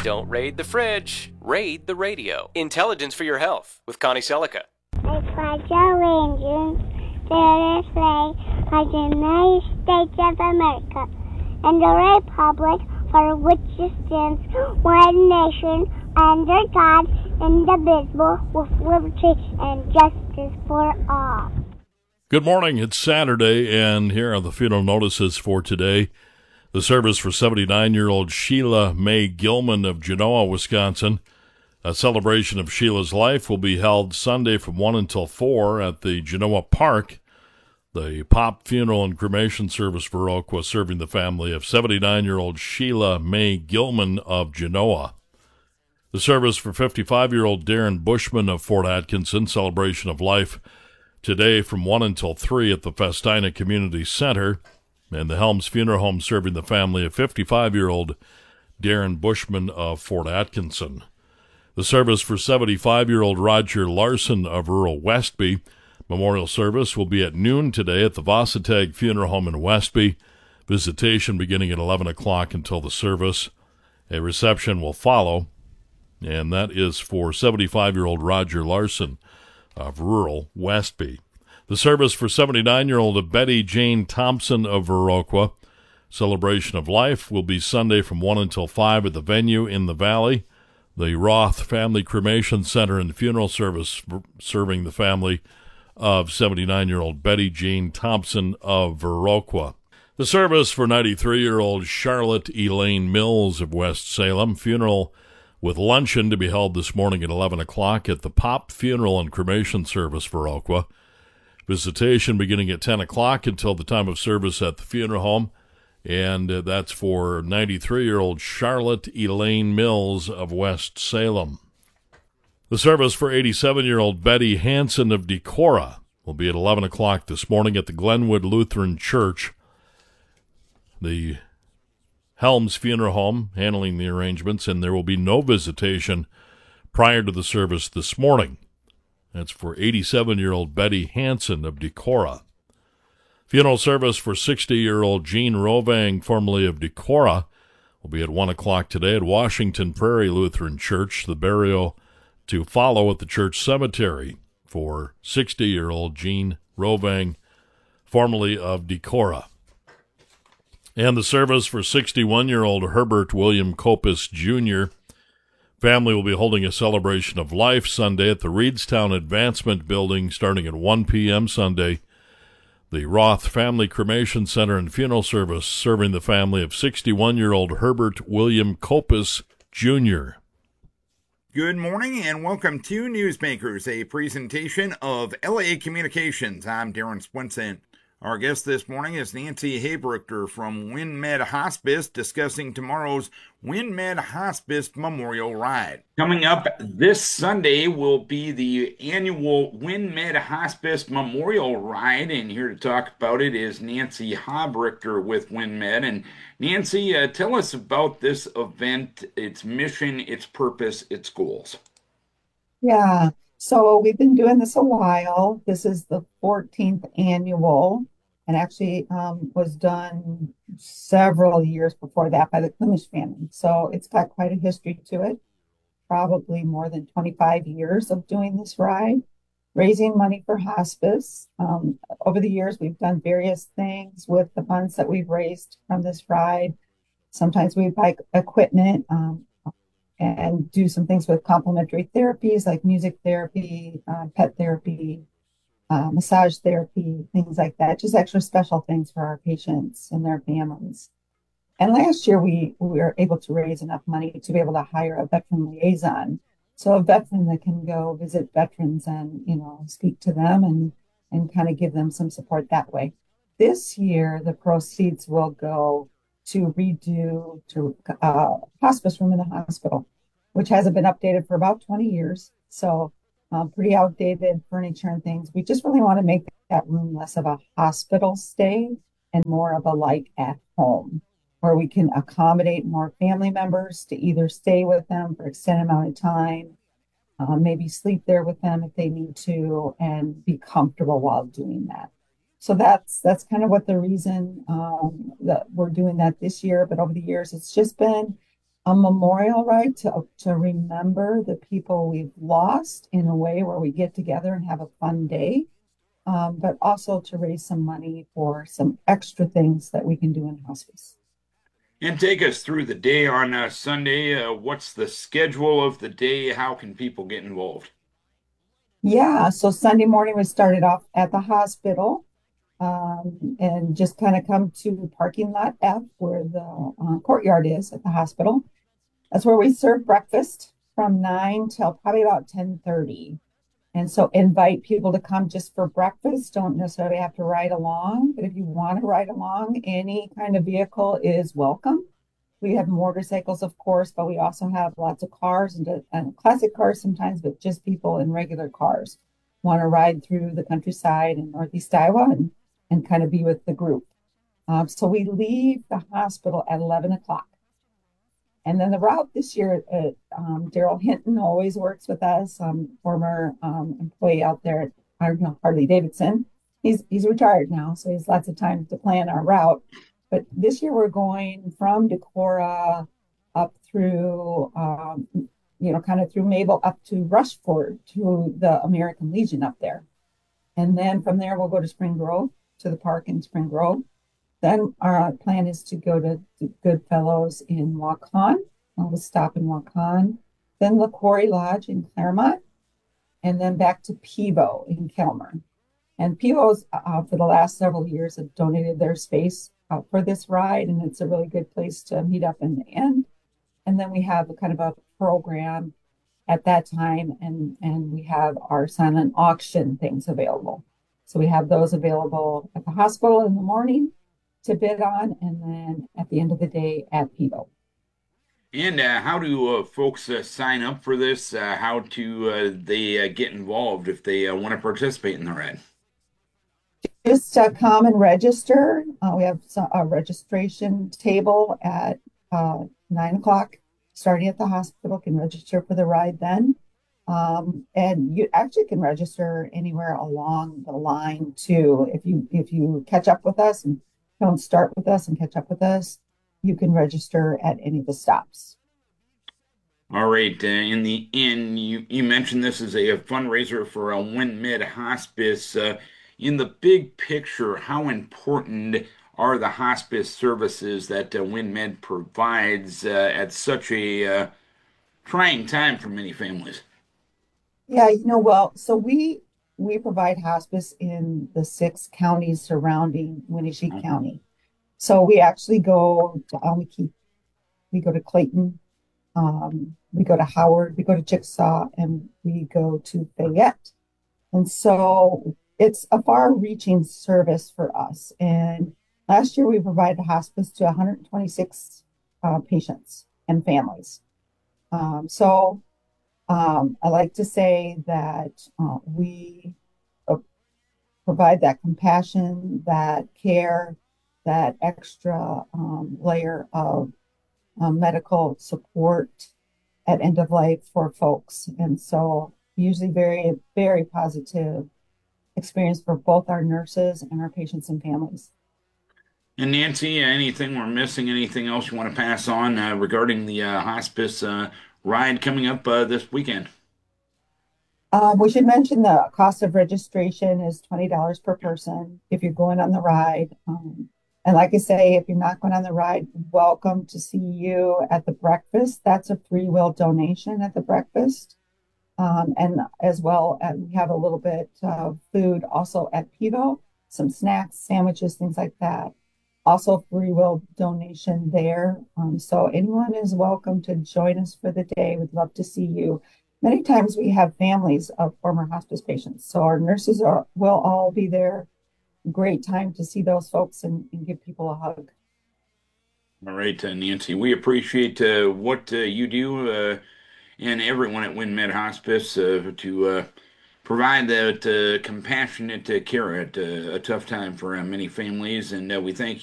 Don't raid the fridge, raid the radio. Intelligence for your health with Connie Selica. I pledge allegiance to the flag of the United States of America and the republic for which it stands, one nation, under God, indivisible, with liberty and justice for all. Good morning. It's Saturday, and here are the funeral notices for today. The service for 79-year-old Sheila Mae Gilman of Genoa, Wisconsin. A celebration of Sheila's life will be held Sunday from 1 until 4 at the Genoa Park. The Pop Funeral and Cremation Service for Viroqua serving the family of 79-year-old Sheila Mae Gilman of Genoa. The service for 55-year-old Darren Bushman of Fort Atkinson, celebration of life today from 1 until 3 at the Festina Community Center, and the Helms Funeral Home serving the family of 55-year-old Darren Bushman of Fort Atkinson. The service for 75-year-old Roger Larson of rural Westby. Memorial service will be at noon today at the Vossatag Funeral Home in Westby. Visitation beginning at 11 o'clock until the service. A reception will follow, and that is for 75-year-old Roger Larson of rural Westby. The service for 79-year-old Betty Jane Thompson of Viroqua. Celebration of life will be Sunday from 1 until 5 at the venue in the Valley. The Roth Family Cremation Center and Funeral Service serving the family of 79-year-old Betty Jane Thompson of Viroqua. The service for 93-year-old Charlotte Elaine Mills of West Salem. Funeral with luncheon to be held this morning at 11 o'clock at the Pop Funeral and Cremation Service for Viroqua. Visitation beginning at 10 o'clock until the time of service at the funeral home, and that's for 93-year-old Charlotte Elaine Mills of West Salem. The service for 87-year-old Betty Hanson of Decorah will be at 11 o'clock this morning at the Glenwood Lutheran Church. The Helms Funeral Home handling the arrangements, and there will be no visitation prior to the service this morning. That's for 87-year-old Betty Hanson of Decorah. Funeral service for 60-year-old Jean Rovang, formerly of Decorah, will be at 1 o'clock today at Washington Prairie Lutheran Church. The burial to follow at the church cemetery for 60-year-old Jean Rovang, formerly of Decorah. And the service for 61-year-old Herbert William Copus, Jr., family will be holding a celebration of life Sunday at the Reedstown Advancement Building starting at 1 p.m. Sunday. The Roth Family Cremation Center and Funeral Service serving the family of 61-year-old Herbert William Copus, Jr. Good morning and welcome to Newsmakers, a presentation of LA Communications. I'm Darren Swinson. Our guest this morning is Nancy Habrichter from WinMed Hospice, discussing tomorrow's WinMed Hospice Memorial Ride. Coming up this Sunday will be the annual WinMed Hospice Memorial Ride, and here to talk about it is Nancy Habrichter with WinMed. And Nancy, tell us about this event, its mission, its purpose, its goals. Yeah, so we've been doing this a while. This is the 14th annual, and actually was done several years before that by the Klimisch family. So it's got quite a history to it, probably more than 25 years of doing this ride, raising money for hospice. Over the years, we've done various things with the funds that we've raised from this ride. Sometimes we buy equipment, and do some things with complementary therapies like music therapy, pet therapy, massage therapy, things like that, just extra special things for our patients and their families. And last year we were able to raise enough money to be able to hire a veteran liaison. So a veteran that can go visit veterans and, speak to them and kind of give them some support that way. This year, the proceeds will go to redo hospice room in the hospital, which hasn't been updated for about 20 years. So pretty outdated furniture and things. We just really want to make that room less of a hospital stay and more of a like at home, where we can accommodate more family members to either stay with them for extended amount of time, maybe sleep there with them if they need to, and be comfortable while doing that. So that's kind of what the reason that we're doing that this year. But over the years, it's just been a memorial ride to remember the people we've lost in a way where we get together and have a fun day, but also to raise some money for some extra things that we can do in hospice. And take us through the day on Sunday. What's the schedule of the day? How can people get involved? Yeah, so Sunday morning we started off at the hospital, and just kind of come to parking lot F where the courtyard is at the hospital. That's where we serve breakfast from 9 till probably about 10:30. And so invite people to come just for breakfast. Don't necessarily have to ride along, but if you want to ride along, any kind of vehicle is welcome. We have motorcycles, of course, but we also have lots of cars and classic cars sometimes, but just people in regular cars want to ride through the countryside in Northeast Iowa and kind of be with the group. So we leave the hospital at 11 o'clock. And then the route this year, Daryl Hinton always works with us, former employee out there at Harley Davidson. He's retired now, so he has lots of time to plan our route. But this year we're going from Decorah up through, kind of through Mabel up to Rushford to the American Legion up there. And then from there we'll go to Spring Grove, to the park in Spring Grove. Then our plan is to go to Goodfellows in Waukon. We'll stop in Waukon. Then La Quarry Lodge in Claremont. And then back to Pivo in Kelmer. And Pivo's, for the last several years, have donated their space for this ride. And it's a really good place to meet up in the end. And then we have a kind of a program at that time. And we have our silent auction things available. So we have those available at the hospital in the morning to bid on, and then at the end of the day at Pivo. And how do folks sign up for this? How do they get involved if they want to participate in the ride? Just come and register. We have a registration table at 9 o'clock, starting at the hospital. Can register for the ride then. And you actually can register anywhere along the line too. If you catch up with us and don't start with us and catch up with us, you can register at any of the stops. All right. In the end, you mentioned this is a fundraiser for a WinMed Hospice. In the big picture, how important are the hospice services that WinMed provides at such a trying time for many families? Yeah, well, so we provide hospice in the 6 counties surrounding Winnebago County. So we actually go to Almakeek, we go to Clayton, we go to Howard, we go to Chickasaw, and we go to Fayette. And so it's a far-reaching service for us. And last year we provided hospice to 126 patients and families. I like to say that we provide that compassion, that care, that extra layer of medical support at end of life for folks. And so usually very, very positive experience for both our nurses and our patients and families. And Nancy, anything we're missing, anything else you want to pass on regarding the hospice ride coming up this weekend? We should mention the cost of registration is $20 per person if you're going on the ride. And like I say, if you're not going on the ride, welcome to see you at the breakfast. That's a free will donation at the breakfast. And as well, we have a little bit of food also at Pivo, some snacks, sandwiches, things like that. Also free will donation there. So anyone is welcome to join us for the day. We'd love to see you. Many times we have families of former hospice patients. So our nurses will all be there. Great time to see those folks and give people a hug. All right, Nancy, we appreciate what you do and everyone at WinMed Hospice to provide that compassionate care at a tough time for many families. And we thank you.